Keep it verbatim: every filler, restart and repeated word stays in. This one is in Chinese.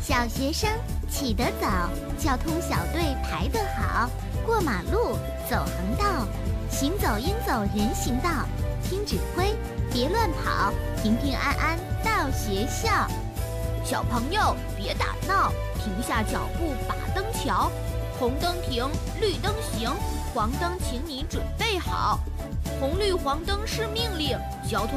小学生起得早，交通小队排得好，过马路走横道，行走应走人行道，听指挥别乱跑，平平安安到学校。 小朋友别打闹，停下脚步把灯瞧，红灯停，绿灯行，黄灯请你准备好。红绿黄灯是命令，交通